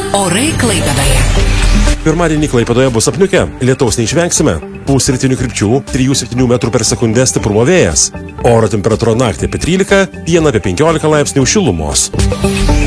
Orai Klaipėdoje. Pirmadienį Klaipėdoje bus apniukę, lietaus neišvengsime. Pūs rytinių krypčių 3-7 metrų per sekundę stiprumo vėjas. Oro temperatūra naktį apie 13, dieną apie 15 laipsnių šilumos.